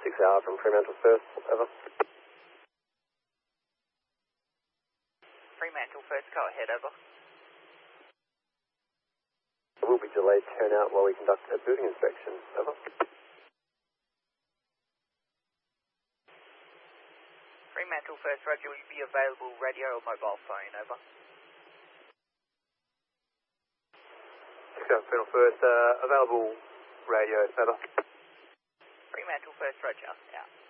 6 hours from Fremantle First, over. Fremantle First, go ahead, over. There will be delayed turnout while we conduct a building inspection, over. Fremantle First, Roger, will you be available radio or mobile phone, over? Fremantle First, available radio, over. Fremantle First, Roger, out.